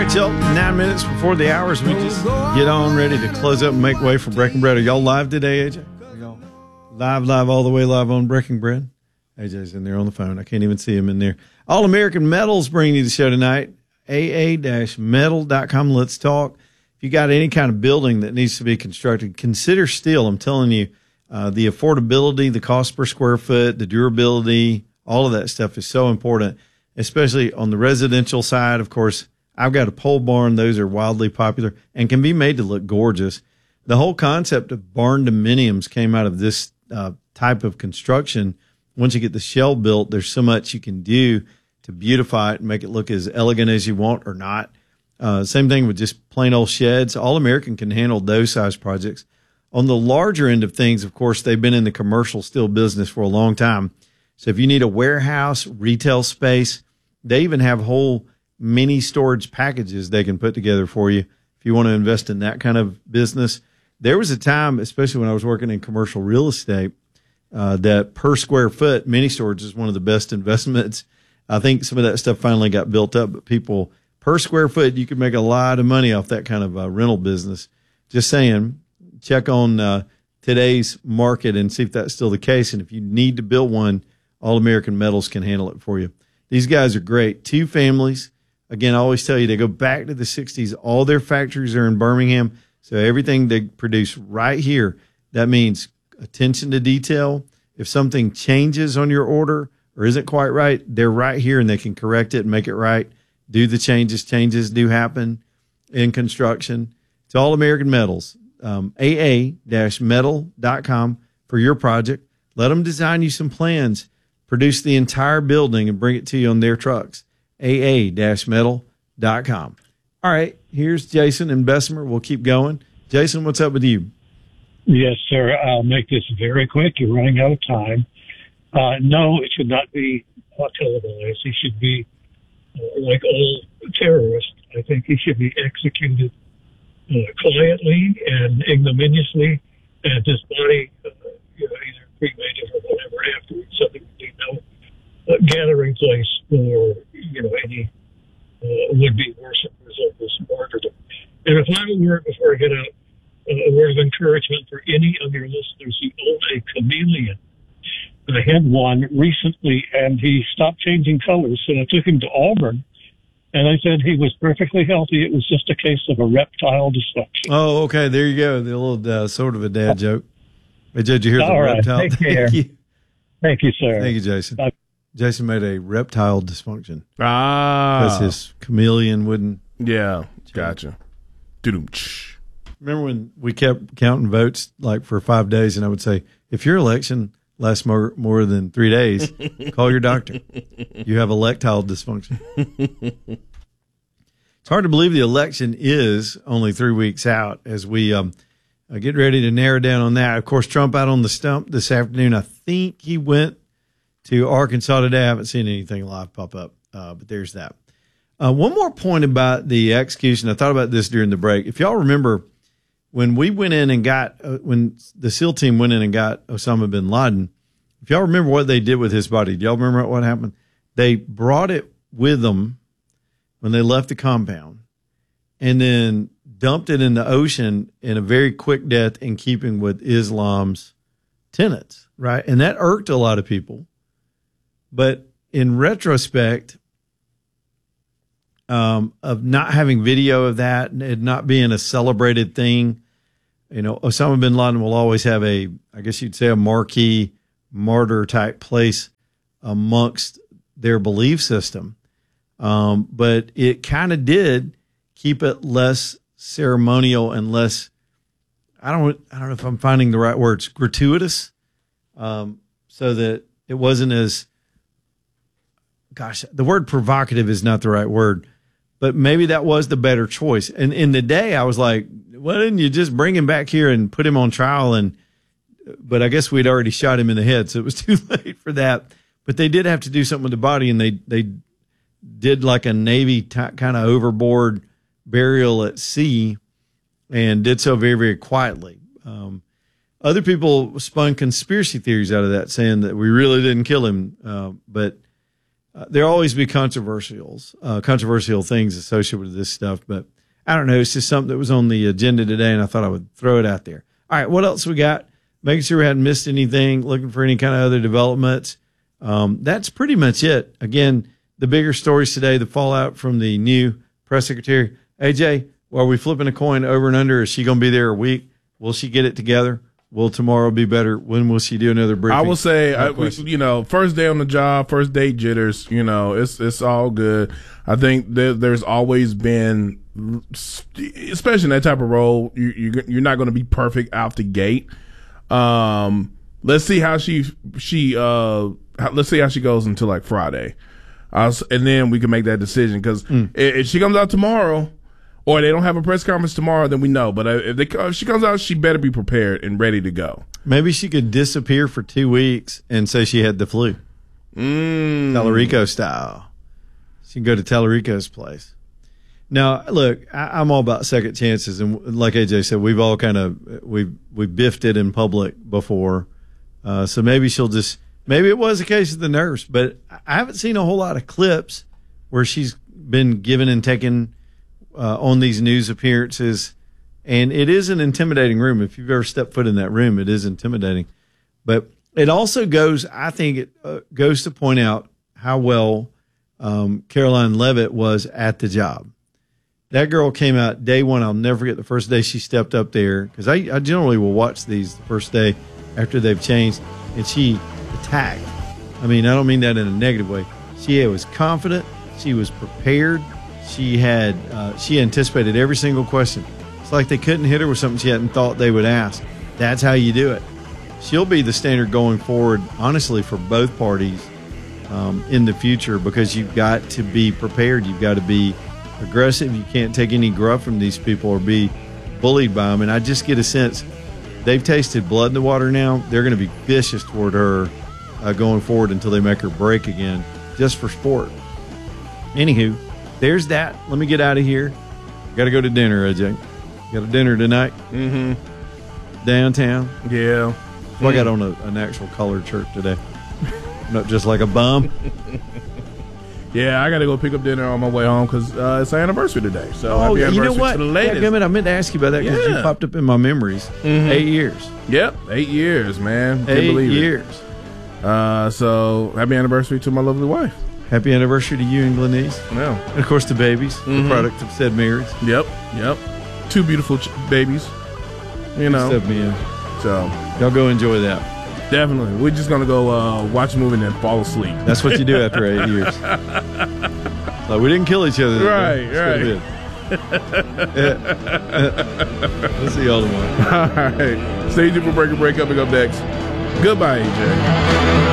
right, y'all. 9 minutes before the hours, we just get on ready to close up and make way for Breaking Bread. Are y'all live today, AJ? Are y'all live, all the way live on Breaking Bread? AJ's in there on the phone. I can't even see him in there. All American Metals bringing you the show tonight. AA-metal.com. Let's talk. If you got any kind of building that needs to be constructed, consider steel. I'm telling you, the affordability, the cost per square foot, the durability, all of that stuff is so important, especially on the residential side. Of course, I've got a pole barn. Those are wildly popular and can be made to look gorgeous. The whole concept of barn dominiums came out of this type of construction. Once you get the shell built, there's so much you can do to beautify it and make it look as elegant as you want or not. Same thing with just plain old sheds. All American can handle those size projects. On the larger end of things, of course, they've been in the commercial steel business for a long time. So if you need a warehouse, retail space, they even have whole mini storage packages they can put together for you if you want to invest in that kind of business. There was a time, especially when I was working in commercial real estate, that per square foot mini storage is one of the best investments. I think some of that stuff finally got built up, but people per square foot, you could make a lot of money off that kind of rental business. Just saying, check on today's market and see if that's still the case. And if you need to build one, All American Metals can handle it for you. These guys are great. 2 families. Again, I always tell you, they go back to the 60s. All their factories are in Birmingham. So everything they produce right here, that means attention to detail. If something changes on your order or isn't quite right, they're right here and they can correct it and make it right. Do the changes. Changes do happen in construction. It's All American Metals, AA-metal.com for your project. Let them design you some plans, produce the entire building, and bring it to you on their trucks. AA-metal.com. All right, here's Jason in Bessemer. We'll keep going. Jason, what's up with you? Yes, sir. I'll make this very quick. You're running out of time. No, it should not be televised. He should be like all terrorists. I think he should be executed quietly and ignominiously, and his body, either cremated or whatever afterwards. So there would be no gathering place for any would-be worshipers of this martyrdom. And if I were, before I get out, a word of encouragement for any of your listeners who own a chameleon. I had one recently, and he stopped changing colors, so I took him to Auburn, and I said he was perfectly healthy. It was just a case of a reptile dysfunction. Oh, okay. There you go. The little sort of a dad joke. Hey, did you hear the reptile? Take care. Thank you, sir. Thank you, Jason. Bye. Jason made a reptile dysfunction. Ah. Because his chameleon wouldn't. Yeah, gotcha. Remember when we kept counting votes like for 5 days, and I would say, if your election lasts more than 3 days, call your doctor. You have electile dysfunction. It's hard to believe the election is only 3 weeks out as we get ready to narrow down on that. Of course, Trump out on the stump this afternoon. I think he went to Arkansas today. I haven't seen anything live pop up, but there's that. One more point about the execution. I thought about this during the break. If y'all remember when we went in and got, when the SEAL team went in and got Osama bin Laden, if y'all remember what they did with his body, do y'all remember what happened? They brought it with them when they left the compound and then dumped it in the ocean in a very quick death in keeping with Islam's tenets, right? And that irked a lot of people. But in retrospect, of not having video of that and it not being a celebrated thing, Osama bin Laden will always have I guess you'd say, a marquee martyr type place amongst their belief system. But it kind of did keep it less ceremonial and less, I don't know if I'm finding the right words, gratuitous, so that it wasn't as, the word provocative is not the right word, but maybe that was the better choice. And in the day, I was like, why didn't you just bring him back here and put him on trial? But I guess we'd already shot him in the head, so it was too late for that. But they did have to do something with the body, and they did like a Navy kind of overboard burial at sea and did so very, very quietly. Other people spun conspiracy theories out of that, saying that we really didn't kill him. But there'll always be controversial things associated with this stuff, but I don't know. It's just something that was on the agenda today, and I thought I would throw it out there. All right, what else we got? Making sure we hadn't missed anything, looking for any kind of other developments. That's pretty much it. Again, the bigger stories today, the fallout from the new press secretary. AJ, are we flipping a coin over and under? Is she going to be there a week? Will she get it together? Will tomorrow be better? When will she do another briefing? I will say, first day on the job, first day jitters, it's all good. I think there's always been, especially in that type of role, you're not going to be perfect out the gate. Let's see how let's see how she goes until like Friday. And then we can make that decision, because if she comes out tomorrow, or they don't have a press conference tomorrow, then we know. But if she comes out, she better be prepared and ready to go. Maybe she could disappear for 2 weeks and say she had the flu. Tallarico style. She can go to Tallarico's place. Now, look, I'm all about second chances. And like AJ said, we've all we've biffed it in public before. So maybe maybe it was a case of the nerves. But I haven't seen a whole lot of clips where she's been given and taken on these news appearances, and it is an intimidating room. If you've ever stepped foot in that room, it is intimidating. But it also goes, I think it goes to point out how well Caroline Leavitt was at the job. That girl came out day one. I'll never forget the first day she stepped up there, because I generally will watch these the first day after they've changed, and she attacked. I mean, I don't mean that in a negative way. She was confident. She was prepared. She anticipated every single question. It's like they couldn't hit her with something she hadn't thought they would ask. That's how you do it. She'll be the standard going forward, honestly, for both parties in the future, because you've got to be prepared. You've got to be aggressive. You can't take any gruff from these people or be bullied by them. And I just get a sense they've tasted blood in the water now. They're going to be vicious toward her going forward until they make her break again, just for sport. Anywho, there's that. Let me get out of here. Got to go to dinner, AJ. Got a dinner tonight. Downtown. Yeah. So I got on an actual collared shirt today. Not just like a bum. Yeah, I got to go pick up dinner on my way home, because it's our anniversary today. So happy anniversary, you know what? To the latest. Yeah, I meant to ask you about that, because you popped up in my memories. 8 years. Yep, 8 years, man. Can't 8 believe years. So happy anniversary to my lovely wife. Happy anniversary to you and Glenise. Yeah. And, of course, the babies, the product of said marriage. Yep. 2 beautiful babies, Except me. So y'all go enjoy that. Definitely. We're just going to go watch a movie and then fall asleep. That's what you do after 8 years. Like, we didn't kill each other. Right. We'll see y'all tomorrow. All right. Stay tuned for Break and Break. Coming up next. Goodbye, AJ.